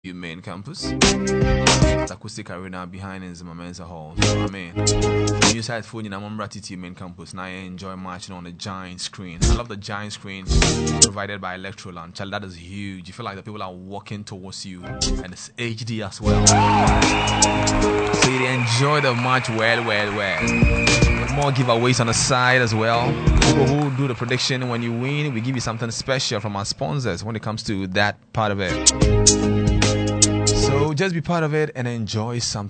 Main campus. It's acoustic arena behind in Zimmer Mensa Hall. So, new side phone in Amambra TT main campus. Now I enjoy marching on the giant screen. I love the giant screen provided by Electroland. Child, that is huge. You feel like the people are walking towards you, and it's HD as well. So you enjoy the match well. More giveaways on the side as well. People who do the prediction when you win, we give you something special from our sponsors when it comes to that part of it. So just be part of it and enjoy something.